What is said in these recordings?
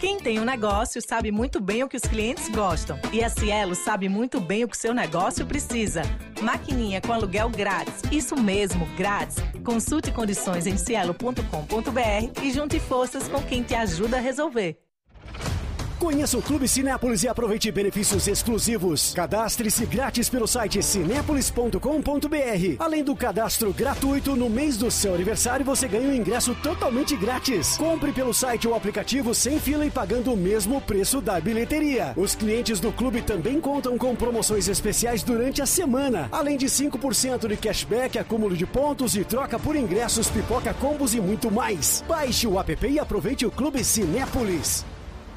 Quem tem um negócio sabe muito bem o que os clientes gostam. E a Cielo sabe muito bem o que seu negócio precisa. Maquininha com aluguel grátis. Isso mesmo, grátis. Consulte condições em cielo.com.br e junte forças com quem te ajuda a resolver. Conheça o Clube Cinépolis e aproveite benefícios exclusivos. Cadastre-se grátis pelo site cinépolis.com.br. Além do cadastro gratuito, no mês do seu aniversário você ganha um ingresso totalmente grátis. Compre pelo site ou aplicativo sem fila e pagando o mesmo preço da bilheteria. Os clientes do clube também contam com promoções especiais durante a semana. Além de 5% de cashback, acúmulo de pontos e troca por ingressos, pipoca, combos e muito mais. Baixe o app e aproveite o Clube Cinépolis.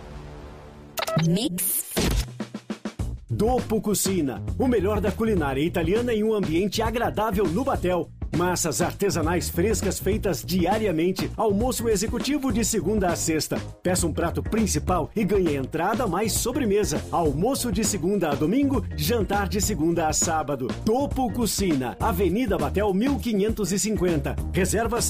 Mix. Dopo Cucina, o melhor da culinária italiana em um ambiente agradável no Batel. Massas artesanais frescas feitas diariamente. Almoço executivo de segunda a sexta. Peça um prato principal e ganhe entrada mais sobremesa. Almoço de segunda a domingo, jantar de segunda a sábado. Dopo Cucina, Avenida Batel 1550. Reservas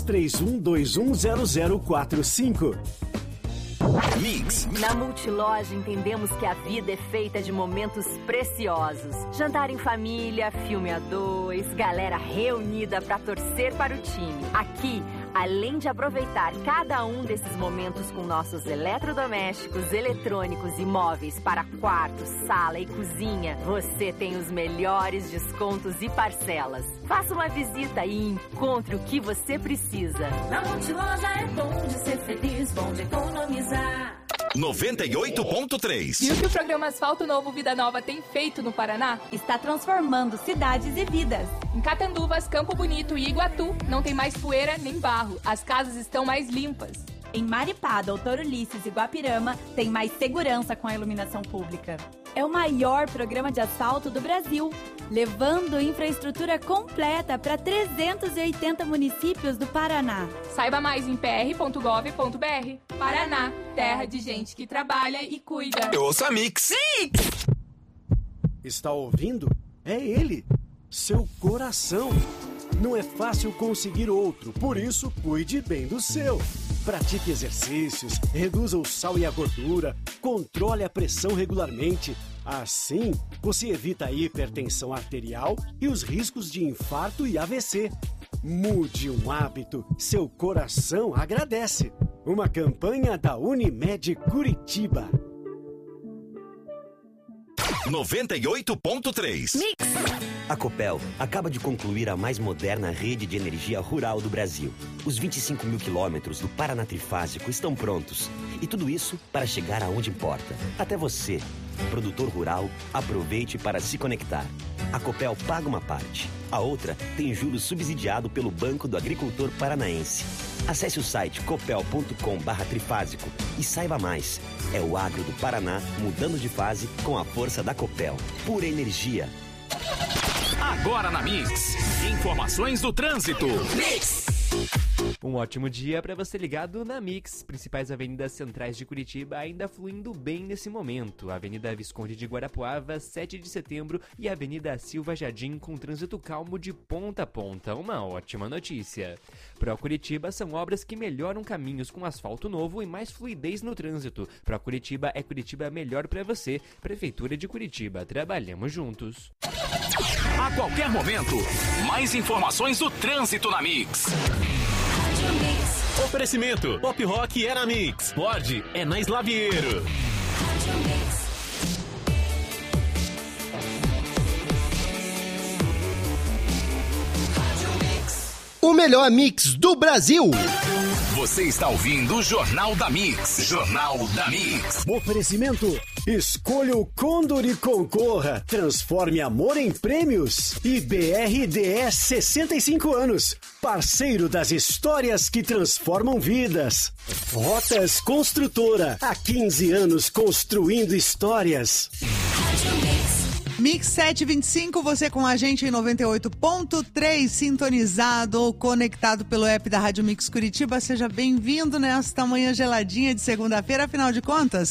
31210045. Mix. Na Multiloja entendemos que a vida é feita de momentos preciosos. Jantar em família, filme a dois, galera reunida pra torcer para o time. Aqui, além de aproveitar cada um desses momentos com nossos eletrodomésticos, eletrônicos e móveis para quarto, sala e cozinha, você tem os melhores descontos e parcelas. Faça uma visita e encontre o que você precisa. Na Multiloja é bom de ser feliz, bom de economizar. 98.3. Viu que o programa Asfalto Novo Vida Nova tem feito no Paraná? Está transformando cidades e vidas. Em Catanduvas, Campo Bonito e Iguatu, não tem mais poeira nem barro. As casas estão mais limpas. Em Maripá, Doutor Ulisses e Guapirama, tem mais segurança com a iluminação pública. É o maior programa de asfalto do Brasil, levando infraestrutura completa para 380 municípios do Paraná. Saiba mais em pr.gov.br. Paraná, terra de gente que trabalha e cuida. Ouça Mix. Está ouvindo? É ele, seu coração. Não é fácil conseguir outro, por isso cuide bem do seu. Pratique exercícios, reduza o sal e a gordura, controle a pressão regularmente. Assim, você evita a hipertensão arterial e os riscos de infarto e AVC. Mude um hábito, seu coração agradece. Uma campanha da Unimed Curitiba. 98.3. Mix. A Copel acaba de concluir a mais moderna rede de energia rural do Brasil. Os 25 mil quilômetros do Paraná Trifásico estão prontos. E tudo isso para chegar aonde importa. Até você, produtor rural, aproveite para se conectar. A Copel paga uma parte. A outra tem juros subsidiado pelo Banco do Agricultor Paranaense. Acesse o site copel.com/trifásico e saiba mais. É o agro do Paraná mudando de fase com a força da Copel. Pura energia. Agora na Mix. Informações do trânsito. Mix. Um ótimo dia para você ligado na Mix. Principais avenidas centrais de Curitiba ainda fluindo bem nesse momento. Avenida Visconde de Guarapuava, 7 de setembro e Avenida Silva Jardim com trânsito calmo de ponta a ponta. Uma ótima notícia. Pro Curitiba são obras que melhoram caminhos com asfalto novo e mais fluidez no trânsito. Pro Curitiba é Curitiba melhor para você. Prefeitura de Curitiba. Trabalhamos juntos. A qualquer momento, mais informações do trânsito na Mix. Oferecimento Pop Rock é na Mix. Ford é na Slaviero. O melhor mix do Brasil. Você está ouvindo o Jornal da Mix. Jornal da Mix. Oferecimento: escolha o Condor e concorra. Transforme amor em prêmios. E BRDS 65 anos. Parceiro das histórias que transformam vidas. Rotas Construtora. Há 15 anos construindo histórias. Mix 725, você com a gente em 98.3, sintonizado ou conectado pelo app da Rádio Mix Curitiba. Seja bem-vindo nesta manhã geladinha de segunda-feira. Afinal de contas,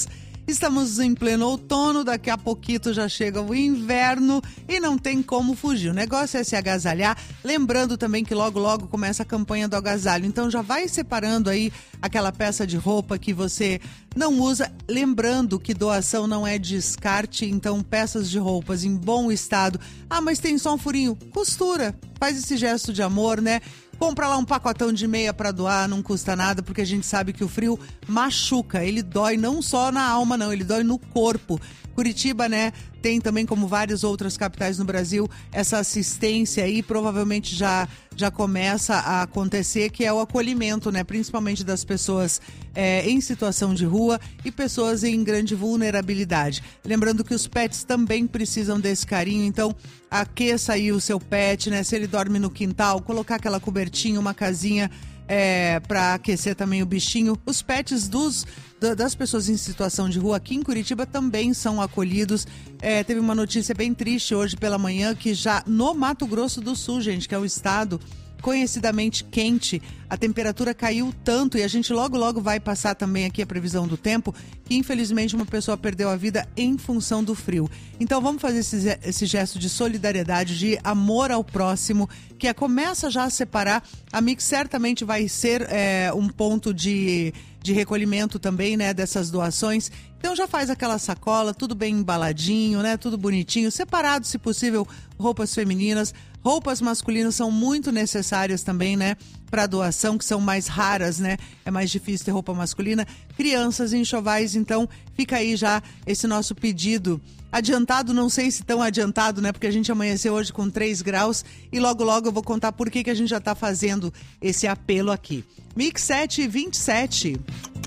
Estamos em pleno outono, daqui a pouquinho já chega o inverno e não tem como fugir. O negócio é se agasalhar, lembrando também que logo logo começa a campanha do agasalho. Então já vai separando aí aquela peça de roupa que você não usa, lembrando que doação não é descarte, então peças de roupas em bom estado. Ah, mas tem só um furinho, costura, faz esse gesto de amor, né? Compra lá um pacotão de meia para doar, não custa nada, porque a gente sabe que o frio machuca. Ele dói não só na alma, não, ele dói no corpo. Curitiba, né, tem também, como várias outras capitais no Brasil, essa assistência aí provavelmente já começa a acontecer, que é o acolhimento, né, principalmente das pessoas em situação de rua e pessoas em grande vulnerabilidade. Lembrando que os pets também precisam desse carinho, então aqueça aí o seu pet, né, se ele dorme no quintal, colocar aquela cobertinha, uma casinha para aquecer também o bichinho. Os pets das pessoas em situação de rua aqui em Curitiba também são acolhidos. Teve uma notícia bem triste hoje pela manhã que já no Mato Grosso do Sul, gente, que é o estado conhecidamente quente, a temperatura caiu tanto, e a gente logo vai passar também aqui a previsão do tempo, que infelizmente uma pessoa perdeu a vida em função do frio. Então vamos fazer esse gesto de solidariedade, de amor ao próximo, que começa já a separar. A Mix certamente vai ser um ponto de recolhimento também, né, dessas doações. Então já faz aquela sacola, tudo bem embaladinho, né, tudo bonitinho, separado, se possível, roupas femininas. Roupas masculinas são muito necessárias também, né, para doação, que são mais raras, né? É mais difícil ter roupa masculina. Crianças, enxovais, então fica aí já esse nosso pedido. Adiantado, não sei se tão adiantado, né? Porque a gente amanheceu hoje com 3 graus e logo eu vou contar por que a gente já tá fazendo esse apelo aqui. Mix 727.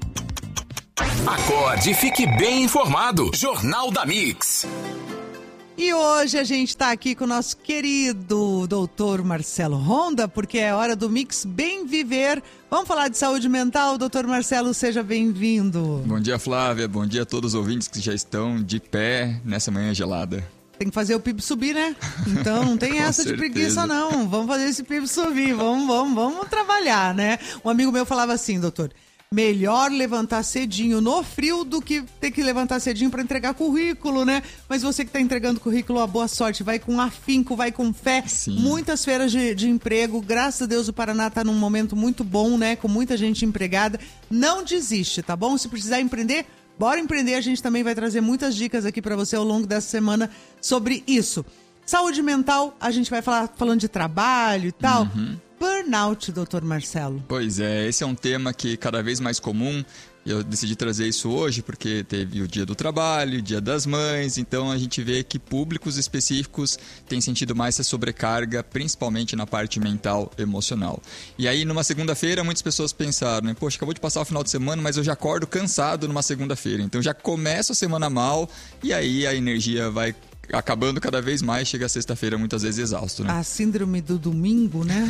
Acorde e fique bem informado. Jornal da Mix. E hoje a gente está aqui com o nosso querido doutor Marcelo Ronda, porque é hora do Mix Bem Viver. Vamos falar de saúde mental? Doutor Marcelo, seja bem-vindo. Bom dia, Flávia. Bom dia a todos os ouvintes que já estão de pé nessa manhã gelada. Tem que fazer o PIB subir, né? Então não tem essa de preguiça, não. Vamos fazer esse PIB subir, vamos trabalhar, né? Um amigo meu falava assim, doutor: melhor levantar cedinho no frio do que ter que levantar cedinho para entregar currículo, né? Mas você que está entregando currículo, boa sorte. Vai com afinco, vai com fé. Sim. Muitas feiras de emprego. Graças a Deus o Paraná está num momento muito bom, né? Com muita gente empregada. Não desiste, tá bom? Se precisar empreender, bora empreender. A gente também vai trazer muitas dicas aqui para você ao longo dessa semana sobre isso. Saúde mental, a gente vai falando de trabalho e tal. Burnout, doutor Marcelo. Pois é, esse é um tema que cada vez mais comum. Eu decidi trazer isso hoje porque teve o Dia do Trabalho, o Dia das Mães, então a gente vê que públicos específicos têm sentido mais essa sobrecarga, principalmente na parte mental, emocional. E aí, numa segunda-feira, muitas pessoas pensaram, né? Poxa, acabou de passar o final de semana, mas eu já acordo cansado numa segunda-feira. Então já começa a semana mal e aí a energia vai acabando cada vez mais, chega a sexta-feira muitas vezes exausto, né? A síndrome do domingo, né?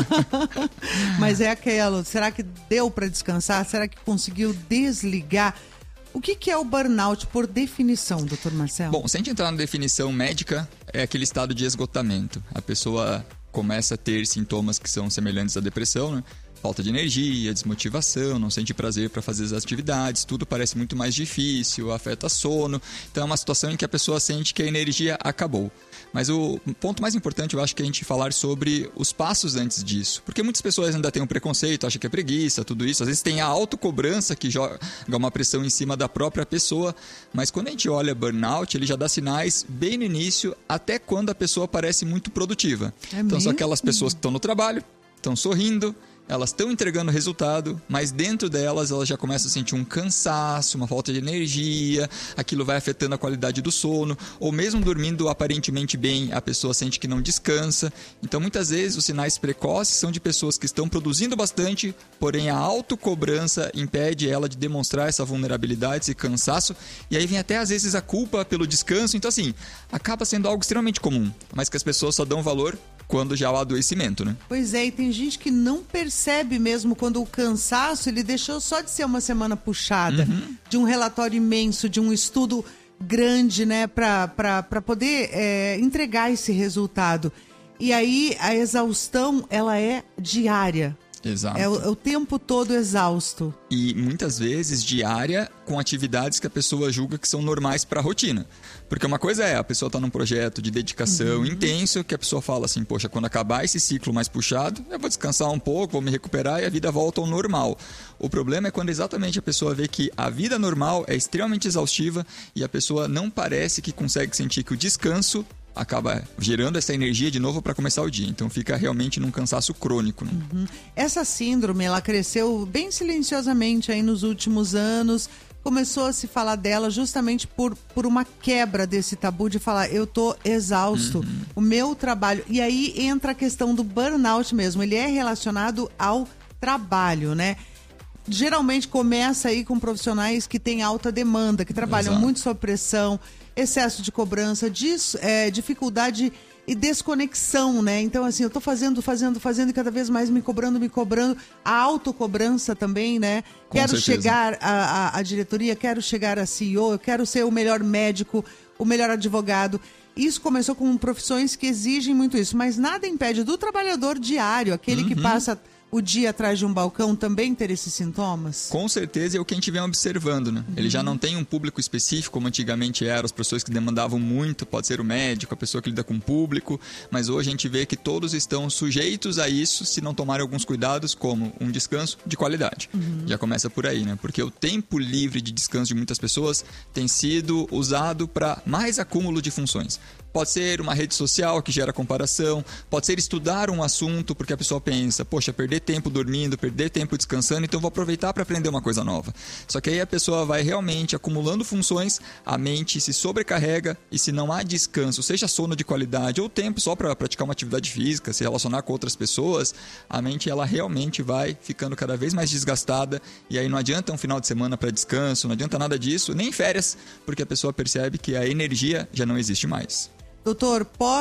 Mas é aquela, será que deu para descansar? Será que conseguiu desligar? O que é o burnout por definição, doutor Marcelo? Bom, se a gente entrar na definição médica, é aquele estado de esgotamento. A pessoa começa a ter sintomas que são semelhantes à depressão, né? Falta de energia, desmotivação, não sente prazer para fazer as atividades, tudo parece muito mais difícil, afeta sono. Então é uma situação em que a pessoa sente que a energia acabou. Mas o ponto mais importante, eu acho, que é a gente falar sobre os passos antes disso. Porque muitas pessoas ainda têm um preconceito, acham que é preguiça, tudo isso. Às vezes tem a autocobrança que joga uma pressão em cima da própria pessoa. Mas quando a gente olha burnout, ele já dá sinais bem no início, até quando a pessoa parece muito produtiva. Então são aquelas pessoas que estão no trabalho, estão sorrindo, elas estão entregando resultado, mas dentro delas já começam a sentir um cansaço, uma falta de energia, aquilo vai afetando a qualidade do sono, ou mesmo dormindo aparentemente bem, a pessoa sente que não descansa. Então muitas vezes os sinais precoces são de pessoas que estão produzindo bastante, porém a autocobrança impede ela de demonstrar essa vulnerabilidade, esse cansaço, e aí vem até às vezes a culpa pelo descanso. Então assim, acaba sendo algo extremamente comum, mas que as pessoas só dão valor quando já há o adoecimento, né? Pois é, e tem gente que não percebe mesmo quando o cansaço, ele deixou só de ser uma semana puxada, de um relatório imenso, de um estudo grande, né, para poder entregar esse resultado. E aí a exaustão, ela é diária. Exato. É o tempo todo exausto. E muitas vezes diária com atividades que a pessoa julga que são normais para a rotina. Porque uma coisa é, a pessoa está num projeto de dedicação intenso, que a pessoa fala assim, poxa, quando acabar esse ciclo mais puxado, eu vou descansar um pouco, vou me recuperar e a vida volta ao normal. O problema é quando exatamente a pessoa vê que a vida normal é extremamente exaustiva e a pessoa não parece que consegue sentir que o descanso acaba gerando essa energia de novo para começar o dia. Então fica realmente num cansaço crônico. Né? Essa síndrome, ela cresceu bem silenciosamente aí nos últimos anos. Começou a se falar dela justamente por uma quebra desse tabu de falar, eu tô exausto, o meu trabalho. E aí entra a questão do burnout mesmo. Ele é relacionado ao trabalho, né? Geralmente começa aí com profissionais que têm alta demanda, que trabalham muito sob pressão, excesso de cobrança, dificuldade e desconexão, né? Então, assim, eu tô fazendo e cada vez mais me cobrando. A autocobrança também, né? Quero chegar à diretoria, quero chegar a CEO, eu quero ser o melhor médico, o melhor advogado. Isso começou com profissões que exigem muito isso, mas nada impede do trabalhador diário, aquele que passa o dia atrás de um balcão, também ter esses sintomas? Com certeza é o que a gente vem observando, né? Ele já não tem um público específico como antigamente era, as pessoas que demandavam muito, pode ser o médico, a pessoa que lida com o público, mas hoje a gente vê que todos estão sujeitos a isso se não tomarem alguns cuidados, como um descanso de qualidade. Já começa por aí, né? Porque o tempo livre de descanso de muitas pessoas tem sido usado para mais acúmulo de funções. Pode ser uma rede social que gera comparação, pode ser estudar um assunto porque a pessoa pensa, poxa, perder tempo dormindo, perder tempo descansando, então vou aproveitar para aprender uma coisa nova. Só que aí a pessoa vai realmente acumulando funções, a mente se sobrecarrega e se não há descanso, seja sono de qualidade ou tempo só para praticar uma atividade física, se relacionar com outras pessoas, a mente ela realmente vai ficando cada vez mais desgastada e aí não adianta um final de semana para descanso, não adianta nada disso, nem férias, porque a pessoa percebe que a energia já não existe mais. Doutor,